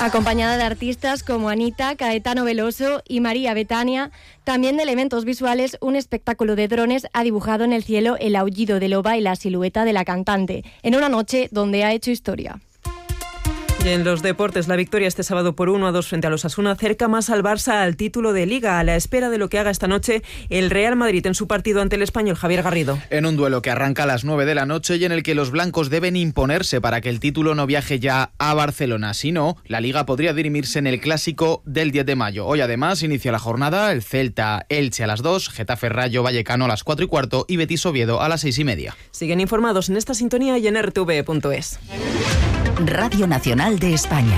acompañada de artistas como Anita, Caetano Veloso y María Betania. También de elementos visuales, un espectáculo de drones ha dibujado en el cielo el aullido de loba y la silueta de la cantante, en una noche donde ha hecho historia. Y en los deportes, la victoria este sábado por 1-2 frente al Osasuna acerca más al Barça al título de Liga, a la espera de lo que haga esta noche el Real Madrid en su partido ante el Español. Javier Garrido. En un duelo que arranca a las 9 de la noche y en el que los blancos deben imponerse para que el título no viaje ya a Barcelona. Si no, la Liga podría dirimirse en el Clásico del 10 de mayo. Hoy además inicia la jornada el Celta-Elche a las 2, Getafe-Rayo Vallecano a las 4:15 y Betis-Oviedo a las 6:30. Siguen informados en esta sintonía y en rtv.es. Radio Nacional de España.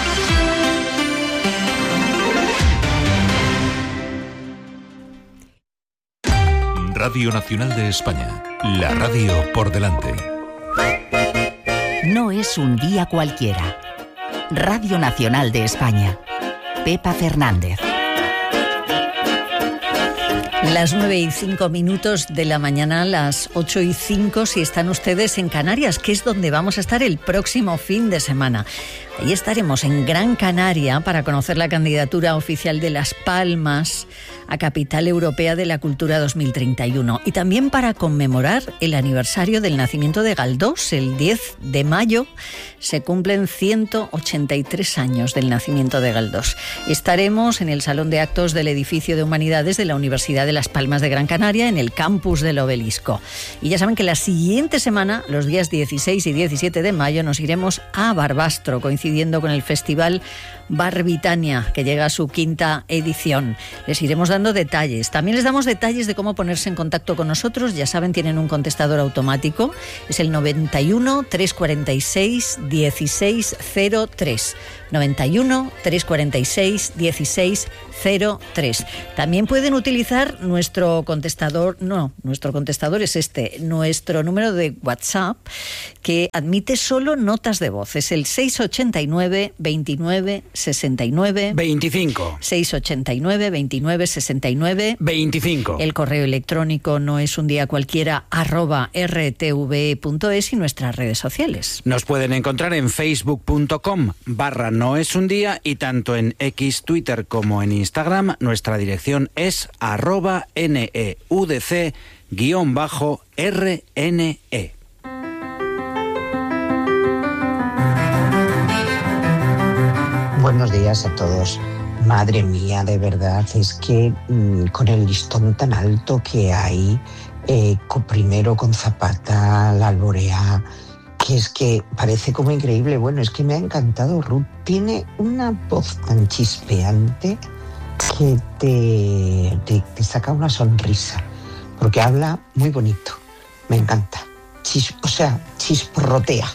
Radio Nacional de España. La radio por delante. No es un día cualquiera. Radio Nacional de España. Pepa Fernández. Las 9:05 de la mañana, las 8:05 si están ustedes en Canarias, que es donde vamos a estar el próximo fin de semana. Ahí estaremos en Gran Canaria para conocer la candidatura oficial de Las Palmas a Capital Europea de la Cultura 2031 y también para conmemorar el aniversario del nacimiento de Galdós. El 10 de mayo se cumplen 183 años del nacimiento de Galdós. Estaremos en el Salón de Actos del Edificio de Humanidades de la Universidad de Las Palmas de Gran Canaria, en el campus del Obelisco. Y ya saben que la siguiente semana, los días 16 y 17 de mayo, nos iremos a Barbastro, coincidiendo con el Festival Barbitania, que llega a su 5ª edición. Les iremos dando detalles. También les damos detalles de cómo ponerse en contacto con nosotros. Ya saben, tienen un contestador automático. Es el 91 346 1603. 91 346 1603. También pueden utilizar nuestro contestador, nuestro contestador es nuestro número de WhatsApp, que admite solo notas de voz. Es el 689 29 69 25. 689 29 69 25. El correo electrónico no es un día cualquiera @rtv.es y nuestras redes sociales. Nos pueden encontrar en facebook.com/no es un día y tanto en X, Twitter como en Instagram nuestra dirección es @neudc_RNE. Buenos días a todos. Madre mía, de verdad, es que con el listón tan alto que hay, primero con Zapata, la Alborea, que es que parece como increíble. Bueno, es que me ha encantado. Ruth tiene una voz tan chispeante que te saca una sonrisa, porque habla muy bonito. Me encanta. Chisporrotea.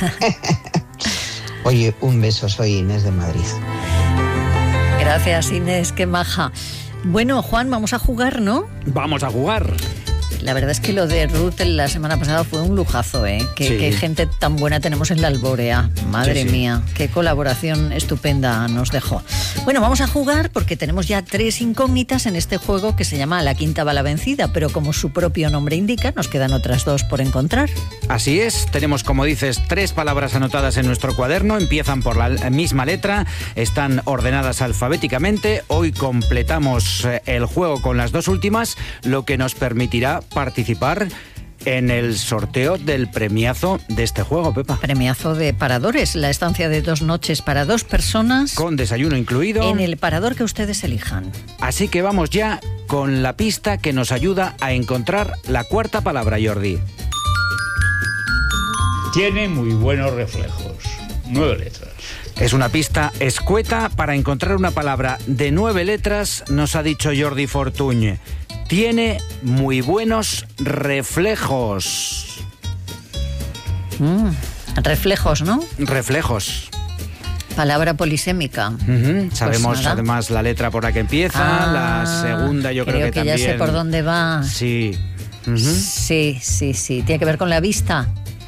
Oye, un beso, soy Inés de Madrid. Gracias, Inés, qué maja. Bueno, Juan, vamos a jugar, ¿no? Vamos a jugar. La verdad es que lo de Ruth la semana pasada fue un lujazo, ¿eh? Qué gente tan buena tenemos en la Alborea. Madre mía, qué colaboración estupenda nos dejó. Bueno, vamos a jugar porque tenemos ya 3 incógnitas en este juego que se llama La Quinta va la vencida, pero como su propio nombre indica, nos quedan otras 2 por encontrar. Así es, tenemos, como dices, 3 palabras anotadas en nuestro cuaderno, empiezan por la misma letra, están ordenadas alfabéticamente. Hoy completamos el juego con las 2 últimas, lo que nos permitirá participar en el sorteo del premiazo de este juego, Pepa. Premiazo de Paradores, la estancia de 2 noches para 2 personas. Con desayuno incluido. En el parador que ustedes elijan. Así que vamos ya con la pista que nos ayuda a encontrar la 4ª palabra, Jordi. Tiene muy buenos reflejos. 9 letras. Es una pista escueta para encontrar una palabra de 9 letras, nos ha dicho Jordi Fortuny. Tiene muy buenos reflejos. Reflejos, ¿no? Reflejos. Palabra polisémica. Sabemos pues además la letra por la que empieza, la segunda yo creo que también. Ya sé por dónde va. Sí. Sí. ¿Tiene que ver con la vista?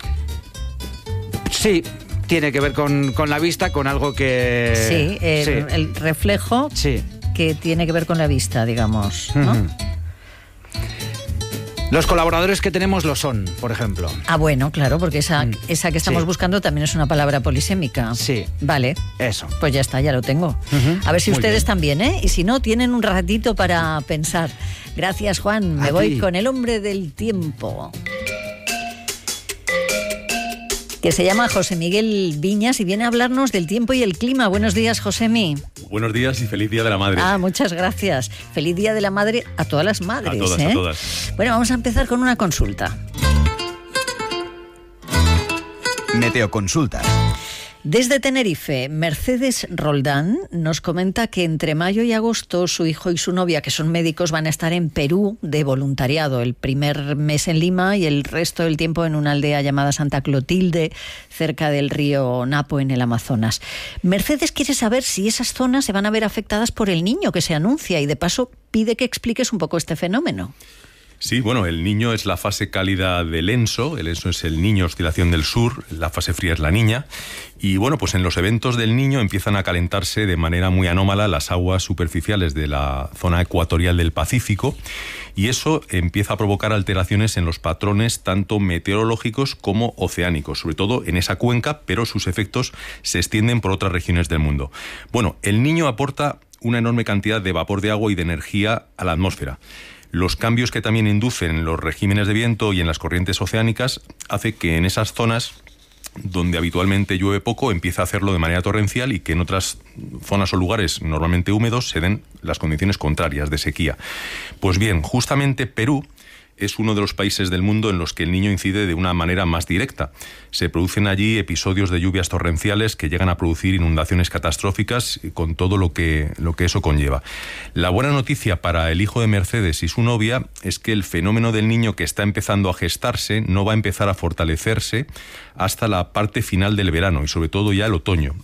Sí, tiene que ver con la vista, con algo que... Sí, el reflejo que tiene que ver con la vista, digamos, ¿no? Los colaboradores que tenemos lo son, por ejemplo. Ah, bueno, claro, porque esa que estamos buscando también es una palabra polisémica. Sí. Vale. Eso. Pues ya está, ya lo tengo. A ver si ustedes también, ¿eh? Y si no, tienen un ratito para pensar. Gracias, Juan. Me voy con el hombre del tiempo, que se llama José Miguel Viñas y viene a hablarnos del tiempo y el clima. Buenos días, Josemi. Buenos días y feliz Día de la Madre. Muchas gracias. Feliz Día de la Madre a todas las madres. A todas. Bueno, vamos a empezar con una consulta. Meteoconsulta. Desde Tenerife, Mercedes Roldán nos comenta que entre mayo y agosto su hijo y su novia, que son médicos, van a estar en Perú de voluntariado. El primer mes en Lima y el resto del tiempo en una aldea llamada Santa Clotilde, cerca del río Napo, en el Amazonas. Mercedes quiere saber si esas zonas se van a ver afectadas por el Niño que se anuncia y de paso pide que expliques un poco este fenómeno. Sí, bueno, el Niño es la fase cálida del ENSO. El ENSO es el Niño Oscilación del Sur, la fase fría es la Niña. Y bueno, pues en los eventos del Niño empiezan a calentarse de manera muy anómala las aguas superficiales de la zona ecuatorial del Pacífico, y eso empieza a provocar alteraciones en los patrones tanto meteorológicos como oceánicos, sobre todo en esa cuenca, pero sus efectos se extienden por otras regiones del mundo. Bueno, el Niño aporta una enorme cantidad de vapor de agua y de energía a la atmósfera. Los cambios que también inducen en los regímenes de viento y en las corrientes oceánicas hace que en esas zonas donde habitualmente llueve poco empiece a hacerlo de manera torrencial, y que en otras zonas o lugares normalmente húmedos se den las condiciones contrarias de sequía. Pues bien, justamente Perú es uno de los países del mundo en los que el Niño incide de una manera más directa. Se producen allí episodios de lluvias torrenciales que llegan a producir inundaciones catastróficas, con todo lo que eso conlleva. La buena noticia para el hijo de Mercedes y su novia es que el fenómeno del Niño, que está empezando a gestarse, no va a empezar a fortalecerse hasta la parte final del verano y sobre todo ya el otoño.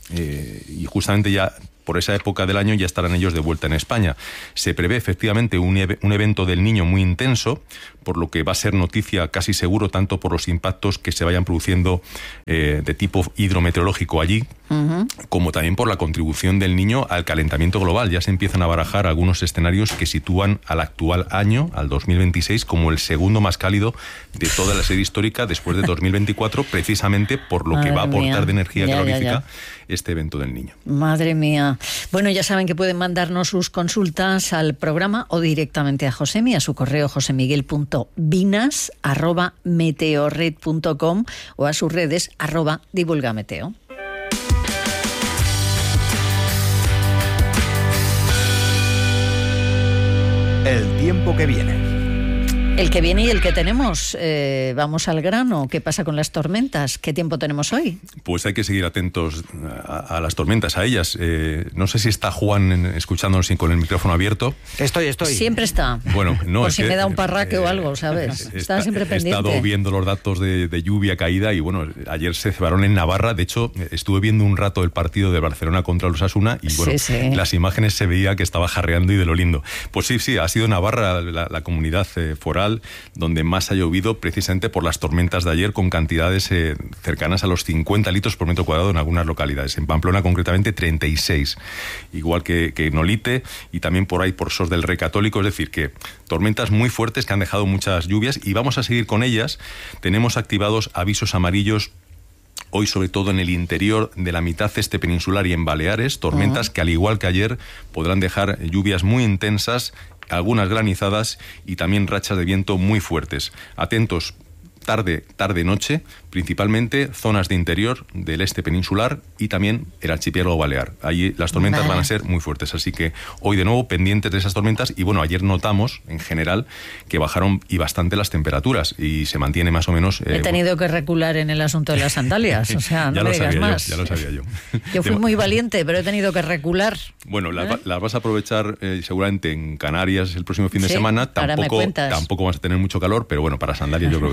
Y justamente ya por esa época del año ya estarán ellos de vuelta en España. Se prevé efectivamente un evento del Niño muy intenso, por lo que va a ser noticia casi seguro, tanto por los impactos que se vayan produciendo de tipo hidrometeorológico allí, como también por la contribución del Niño al calentamiento global. Ya se empiezan a barajar algunos escenarios que sitúan al actual año, al 2026, como el segundo más cálido de toda la serie histórica, después de 2024, precisamente por lo que va a aportar de energía calorífica este evento del Niño. Madre mía. Bueno, ya saben que pueden mandarnos sus consultas al programa o directamente a Josemi, a su correo josemiguel.vinas@meteorred.com o a sus redes @divulgameteo. El tiempo que viene. El que viene y el que tenemos. Vamos al grano. ¿Qué pasa con las tormentas? ¿Qué tiempo tenemos hoy? Pues hay que seguir atentos a las tormentas, a ellas. No sé si está Juan escuchándonos con el micrófono abierto. Estoy. Siempre está. Bueno, no, por es si que, me da un parraque o algo, ¿sabes? Está siempre pendiente. He estado viendo los datos de lluvia caída y bueno, ayer se cebaron en Navarra. De hecho, estuve viendo un rato el partido de Barcelona contra el Osasuna y bueno, las imágenes se veía que estaba jarreando y de lo lindo. Pues sí, ha sido Navarra la comunidad foral donde más ha llovido, precisamente por las tormentas de ayer, con cantidades cercanas a los 50 litros por metro cuadrado en algunas localidades. En Pamplona, concretamente, 36. Igual que en Olite y también por ahí por Sos del Rey Católico. Es decir, que tormentas muy fuertes que han dejado muchas lluvias y vamos a seguir con ellas. Tenemos activados avisos amarillos hoy, sobre todo en el interior de la mitad este peninsular y en Baleares, tormentas que al igual que ayer podrán dejar lluvias muy intensas, algunas granizadas y también rachas de viento muy fuertes. Atentos, tarde-noche, principalmente zonas de interior del este peninsular y también el archipiélago balear. Allí las tormentas van a ser muy fuertes, así que hoy de nuevo pendientes de esas tormentas. Y bueno, ayer notamos en general que bajaron y bastante las temperaturas y se mantiene más o menos... He tenido que recular en el asunto de las sandalias, o sea, no me digas más. Ya lo sabía yo. Yo fui muy valiente, pero he tenido que recular. Bueno, las vas a aprovechar seguramente en Canarias el próximo fin de semana. Tampoco vas a tener mucho calor, pero bueno, para sandalias yo creo que sí.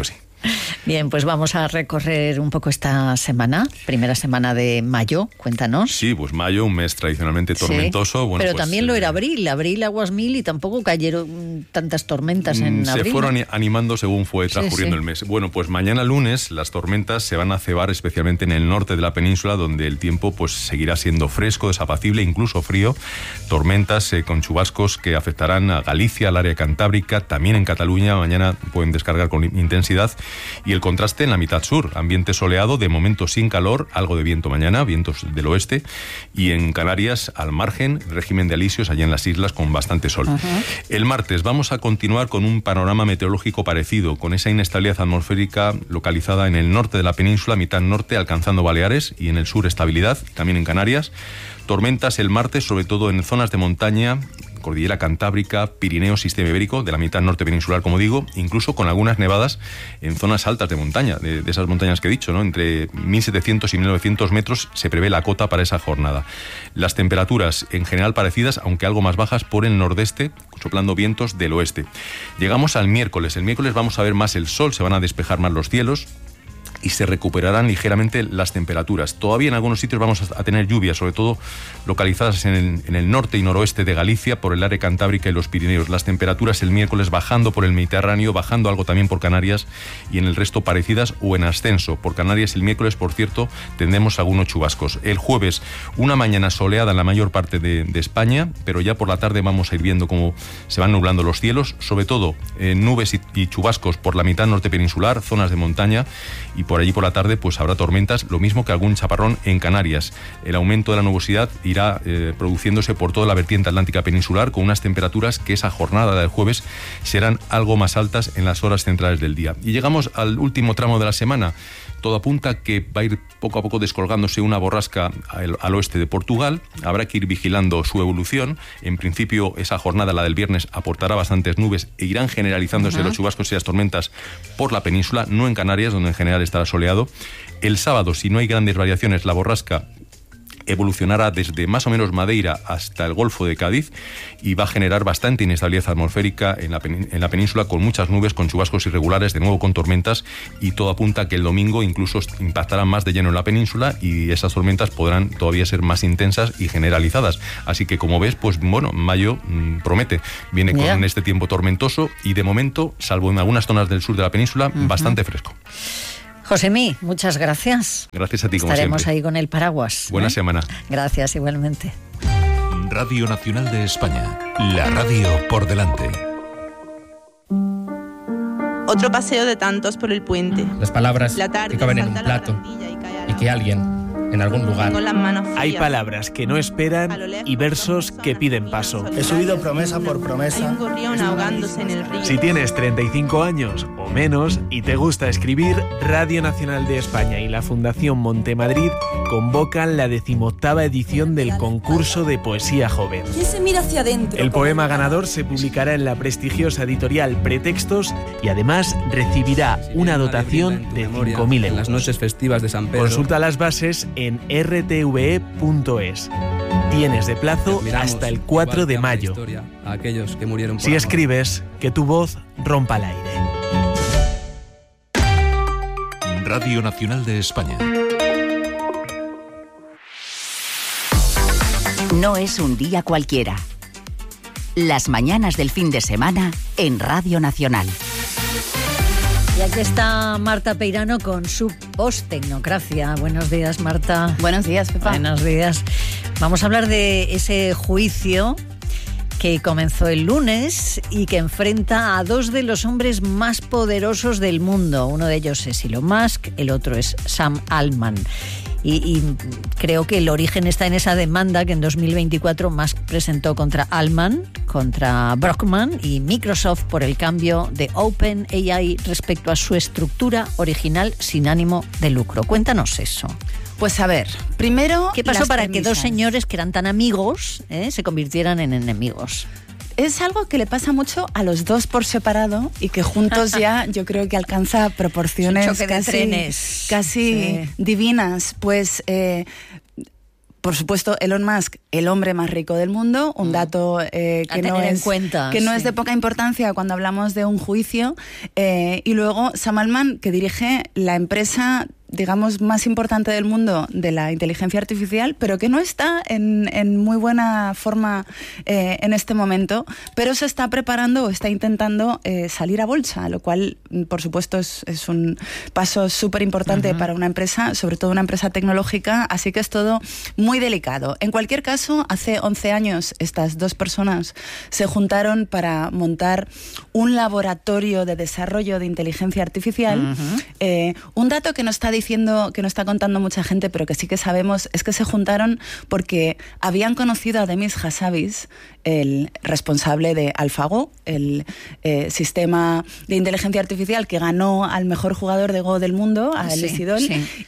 Bien, pues vamos a recorrer un poco esta semana, primera semana de mayo, cuéntanos. Sí, pues mayo, un mes tradicionalmente tormentoso. Sí, bueno, pero pues, también lo era abril aguas mil y tampoco cayeron tantas tormentas en abril. Se fueron animando según fue transcurriendo el mes. Bueno, pues mañana lunes las tormentas se van a cebar especialmente en el norte de la península, donde el tiempo pues seguirá siendo fresco, desapacible, incluso frío. Tormentas con chubascos que afectarán a Galicia, al área cantábrica, también en Cataluña. Mañana pueden descargar con intensidad. Y el contraste en la mitad sur, ambiente soleado, de momento sin calor, algo de viento mañana, vientos del oeste, y en Canarias, al margen, régimen de alisios allá en las islas con bastante sol. El martes vamos a continuar con un panorama meteorológico parecido, con esa inestabilidad atmosférica localizada en el norte de la península, mitad norte, alcanzando Baleares, y en el sur estabilidad, también en Canarias. Tormentas el martes, sobre todo en zonas de montaña, Cordillera Cantábrica, Pirineo, Sistema Ibérico, de la mitad norte peninsular, como digo, incluso con algunas nevadas en zonas altas de montaña, de esas montañas que he dicho, ¿no? Entre 1.700 y 1.900 metros se prevé la cota para esa jornada. Las temperaturas en general parecidas, aunque algo más bajas por el nordeste, soplando vientos del oeste. Llegamos al miércoles. El miércoles vamos a ver más el sol, se van a despejar más los cielos y se recuperarán ligeramente las temperaturas. Todavía en algunos sitios vamos a tener lluvias, sobre todo localizadas en el norte y noroeste de Galicia, por el área cantábrica y los Pirineos. Las temperaturas el miércoles bajando por el Mediterráneo, bajando algo también por Canarias, y en el resto parecidas o en ascenso. Por Canarias el miércoles, por cierto, tendremos algunos chubascos. El jueves, una mañana soleada en la mayor parte de España, pero ya por la tarde vamos a ir viendo cómo se van nublando los cielos, sobre todo nubes y chubascos por la mitad norte peninsular, zonas de montaña, y por allí por la tarde pues habrá tormentas, lo mismo que algún chaparrón en Canarias. El aumento de la nubosidad irá produciéndose por toda la vertiente atlántica peninsular, con unas temperaturas que esa jornada del jueves serán algo más altas en las horas centrales del día. Y llegamos al último tramo de la semana. Todo apunta que va a ir poco a poco descolgándose una borrasca al oeste de Portugal. Habrá que ir vigilando su evolución. En principio, esa jornada, la del viernes, aportará bastantes nubes e irán generalizándose los chubascos y las tormentas por la península, no en Canarias, donde en general estará soleado. El sábado, si no hay grandes variaciones, la borrasca evolucionará desde más o menos Madeira hasta el Golfo de Cádiz y va a generar bastante inestabilidad atmosférica en la península, con muchas nubes, con chubascos irregulares, de nuevo con tormentas, y todo apunta a que el domingo incluso impactarán más de lleno en la península y esas tormentas podrán todavía ser más intensas y generalizadas. Así que, como ves, pues bueno, mayo promete. Viene con este tiempo tormentoso y de momento, salvo en algunas zonas del sur de la península, bastante fresco. Josemí, muchas gracias. Gracias a ti, como Estaremos siempre. ahí con el paraguas. Buena semana. Gracias, igualmente. Radio Nacional de España. La radio por delante. Otro paseo de tantos por el puente. Las palabras La tarde, que caben en un salta la plato barandilla y cae a la y que alguien, en algún lugar. Con las manos frías. Hay palabras que no esperan y versos que piden paso. He subido promesa por promesa. Hay un gorrión ahogándose en el río. Si tienes 35 años o menos y te gusta escribir, Radio Nacional de España y la Fundación Montemadrid convocan la 18ª edición del concurso de poesía joven. ¿Quién se mira hacia adentro? El poema ganador se publicará en la prestigiosa editorial Pretextos y además recibirá una dotación de 5.000 euros. En las noches festivas de San Pedro. Consulta las bases en rtve.es. Tienes de plazo hasta el 4 de mayo. A aquellos que murieron por Si amor. escribes, que tu voz rompa el aire. Radio Nacional de España. No es un día cualquiera. Las mañanas del fin de semana en Radio Nacional. Y aquí está Marta Peirano con su post-tecnocracia. Buenos días, Marta. Buenos días, Pepa. Buenos días. Vamos a hablar de ese juicio que comenzó el lunes y que enfrenta a dos de los hombres más poderosos del mundo. Uno de ellos es Elon Musk, el otro es Sam Altman. Y creo que el origen está en esa demanda que en 2024 Musk presentó contra Altman, contra Brockman y Microsoft por el cambio de OpenAI respecto a su estructura original sin ánimo de lucro. Cuéntanos eso. Pues a ver, primero... ¿Qué pasó las para premisas? que dos señores que eran tan amigos se convirtieran en enemigos? Es algo que le pasa mucho a los dos por separado y que juntos ya yo creo que alcanza proporciones choque de trenes. casi divinas. Pues por supuesto, Elon Musk, el hombre más rico del mundo, un dato que no es de poca importancia cuando hablamos de un juicio. Y luego Sam Altman, que dirige la empresa, digamos, más importante del mundo de la inteligencia artificial, pero que no está en muy buena forma en este momento, pero se está preparando o está intentando salir a bolsa, lo cual, por supuesto, es un paso súper importante para una empresa, sobre todo una empresa tecnológica, así que es todo muy delicado. En cualquier caso, hace 11 años estas dos personas se juntaron para montar un laboratorio de desarrollo de inteligencia artificial. Un dato que no está contando mucha gente, pero que sí que sabemos, es que se juntaron porque habían conocido a Demis Hassabis, el responsable de AlphaGo, el sistema de inteligencia artificial que ganó al mejor jugador de Go del mundo, a Elie Sedol,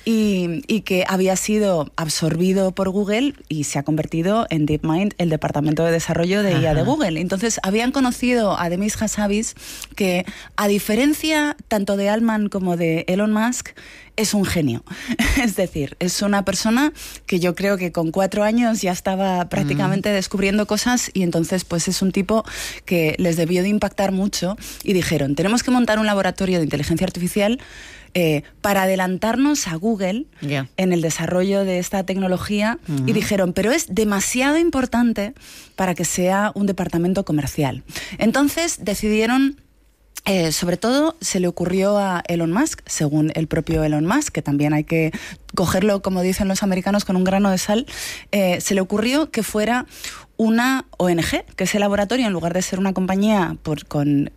y que había sido absorbido por Google y se ha convertido en DeepMind, el departamento de desarrollo de IA de Google. Entonces, habían conocido a Demis Hassabis, que, a diferencia tanto de Altman como de Elon Musk, es un genio. Es decir, es una persona que yo creo que con 4 años ya estaba prácticamente descubriendo cosas, y entonces pues es un tipo que les debió de impactar mucho y dijeron, tenemos que montar un laboratorio de inteligencia artificial para adelantarnos a Google en el desarrollo de esta tecnología, y dijeron, pero es demasiado importante para que sea un departamento comercial. Entonces decidieron, sobre todo se le ocurrió a Elon Musk, según el propio Elon Musk, que también hay que cogerlo, como dicen los americanos, con un grano de sal, se le ocurrió que fuera una ONG, que ese laboratorio, en lugar de ser una compañía con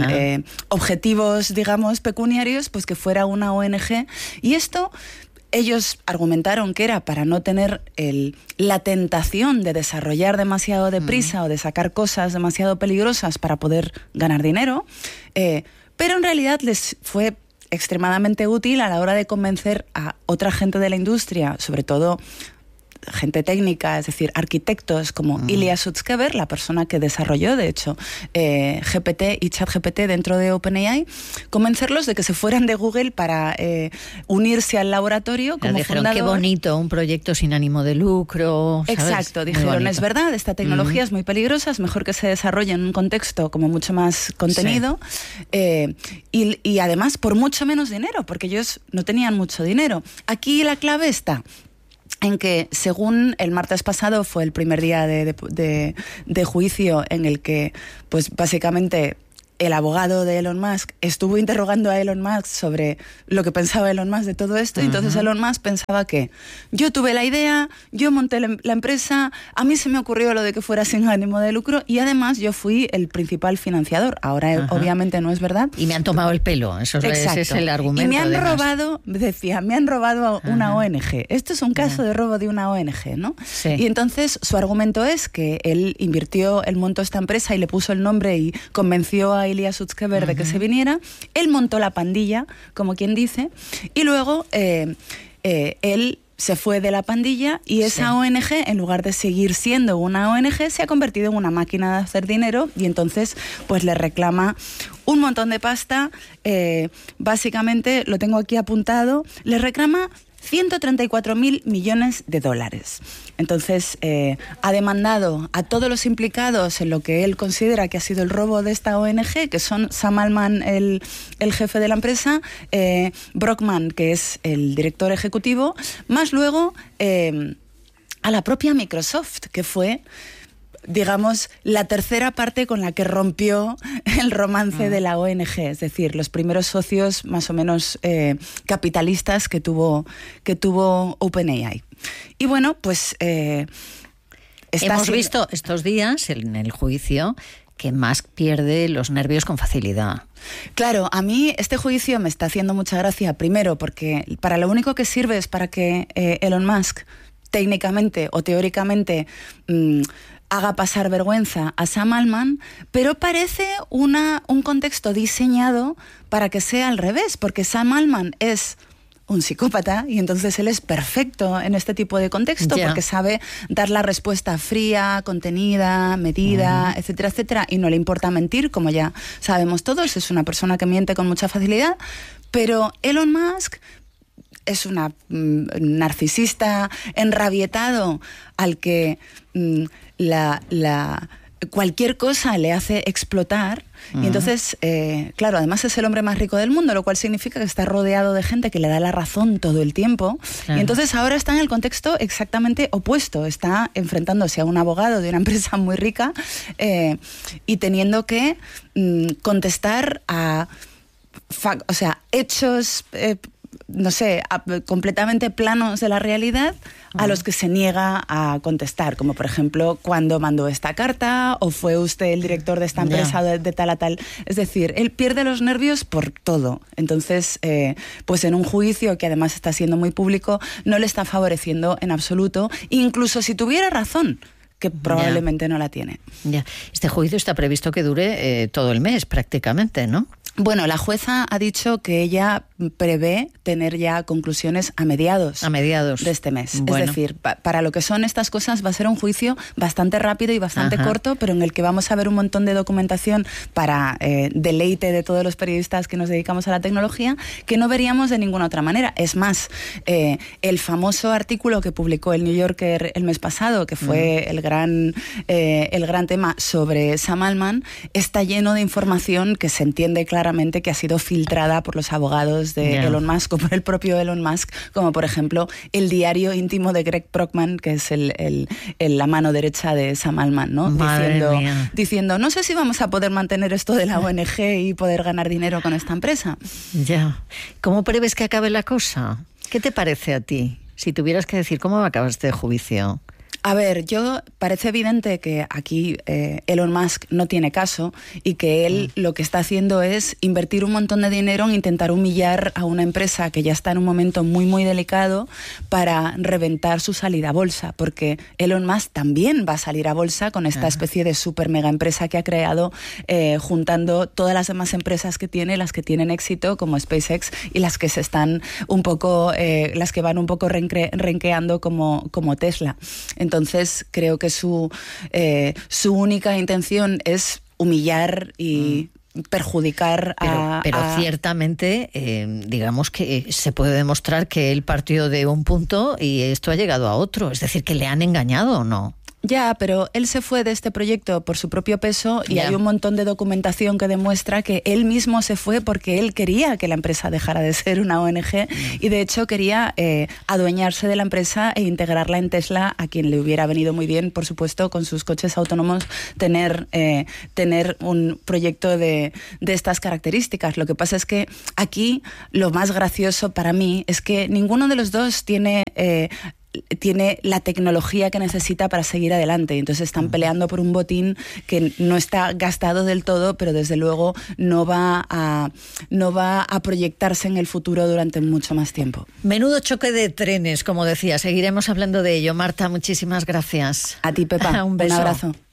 objetivos, digamos, pecuniarios, pues que fuera una ONG. Y esto, ellos argumentaron que era para no tener la tentación de desarrollar demasiado deprisa o de sacar cosas demasiado peligrosas para poder ganar dinero, pero en realidad les fue extremadamente útil a la hora de convencer a otra gente de la industria, sobre todo gente técnica, es decir, arquitectos como Ilya Sutskever, la persona que desarrolló, de hecho, GPT y ChatGPT dentro de OpenAI, convencerlos de que se fueran de Google para unirse al laboratorio como dijeron, fundador. Qué bonito, un proyecto sin ánimo de lucro, ¿sabes? Exacto, dijeron, es verdad, esta tecnología es muy peligrosa, es mejor que se desarrolle en un contexto como mucho más contenido, y además por mucho menos dinero, porque ellos no tenían mucho dinero. Aquí la clave está en que, según el martes pasado fue el primer día de juicio en el que, pues básicamente, el abogado de Elon Musk estuvo interrogando a Elon Musk sobre lo que pensaba Elon Musk de todo esto, y entonces Elon Musk pensaba que yo tuve la idea, yo monté la empresa, a mí se me ocurrió lo de que fuera sin ánimo de lucro, y además yo fui el principal financiador. Ahora obviamente no es verdad. Y me han tomado el pelo, ese es el argumento. Y me han robado, decía, me han robado una ONG. Esto es un caso de robo de una ONG, ¿no? Sí. Y entonces su argumento es que él montó esta empresa y le puso el nombre y convenció a Ilya Sutskever de que se viniera. Él montó la pandilla, como quien dice, y luego él se fue de la pandilla, y esa ONG, en lugar de seguir siendo una ONG, se ha convertido en una máquina de hacer dinero, y entonces pues le reclama un montón de pasta. Básicamente, lo tengo aquí apuntado, le reclama 134.000 millones de dólares. Entonces, ha demandado a todos los implicados en lo que él considera que ha sido el robo de esta ONG, que son Sam Altman, el jefe de la empresa, Brockman, que es el director ejecutivo, más luego a la propia Microsoft, que fue, digamos, la tercera parte con la que rompió el romance de la ONG, es decir, los primeros socios más o menos capitalistas que tuvo OpenAI. Y bueno, pues hemos visto estos días en el juicio que Musk pierde los nervios con facilidad. Claro, a mí este juicio me está haciendo mucha gracia, primero porque para lo único que sirve es para que Elon Musk técnicamente o teóricamente haga pasar vergüenza a Sam Altman, pero parece un contexto diseñado para que sea al revés, porque Sam Altman es un psicópata y entonces él es perfecto en este tipo de contexto porque sabe dar la respuesta fría, contenida, medida, etcétera, etcétera, y no le importa mentir, como ya sabemos todos, es una persona que miente con mucha facilidad, pero Elon Musk es una narcisista enrabietado al que cualquier cosa le hace explotar. Y entonces, claro, además es el hombre más rico del mundo, lo cual significa que está rodeado de gente que le da la razón todo el tiempo. Claro. Y entonces ahora está en el contexto exactamente opuesto. Está enfrentándose a un abogado de una empresa muy rica y teniendo que contestar a hechos... no sé, completamente planos de la realidad a los que se niega a contestar, como por ejemplo, ¿cuándo mandó esta carta? ¿O fue usted el director de esta empresa de tal a tal? Es decir, él pierde los nervios por todo. Entonces, pues en un juicio que además está siendo muy público, no le está favoreciendo en absoluto, incluso si tuviera razón, que probablemente no la tiene. Ya. Este juicio está previsto que dure todo el mes prácticamente, ¿no? Bueno, la jueza ha dicho que ella prevé tener ya conclusiones a mediados de este mes. Bueno. Es decir, para lo que son estas cosas va a ser un juicio bastante rápido y bastante corto, pero en el que vamos a ver un montón de documentación para deleite de todos los periodistas que nos dedicamos a la tecnología, que no veríamos de ninguna otra manera. Es más, el famoso artículo que publicó el New Yorker el mes pasado, que fue el gran tema sobre Sam Altman, está lleno de información que se entiende claramente que ha sido filtrada por los abogados de Elon Musk o por el propio Elon Musk, como por ejemplo el diario íntimo de Greg Brockman, que es la mano derecha de Sam Altman, ¿no? Diciendo, no sé si vamos a poder mantener esto de la ONG y poder ganar dinero con esta empresa. Ya. ¿Cómo prevés que acabe la cosa? ¿Qué te parece a ti? Si tuvieras que decir, ¿cómo va a acabar este juicio? A ver, parece evidente que aquí Elon Musk no tiene caso y que él lo que está haciendo es invertir un montón de dinero en intentar humillar a una empresa que ya está en un momento muy, muy delicado para reventar su salida a bolsa, porque Elon Musk también va a salir a bolsa con esta especie de super mega empresa que ha creado, juntando todas las demás empresas que tiene, las que tienen éxito como SpaceX y las que se están un poco, las que van un poco renqueando como Tesla. Entonces creo que su única intención es humillar y perjudicar pero ciertamente digamos que se puede demostrar que él partió de un punto y esto ha llegado a otro, es decir, que le han engañado o no. Ya, pero él se fue de este proyecto por su propio peso y hay un montón de documentación que demuestra que él mismo se fue porque él quería que la empresa dejara de ser una ONG y de hecho quería adueñarse de la empresa e integrarla en Tesla, a quien le hubiera venido muy bien, por supuesto, con sus coches autónomos, tener un proyecto de estas características. Lo que pasa es que aquí lo más gracioso para mí es que ninguno de los dos tiene la tecnología que necesita para seguir adelante. Entonces están peleando por un botín que no está gastado del todo, pero desde luego no va a proyectarse en el futuro durante mucho más tiempo. Menudo choque de trenes, como decía. Seguiremos hablando de ello. Marta, muchísimas gracias. A ti, Pepa. Un beso. Un abrazo.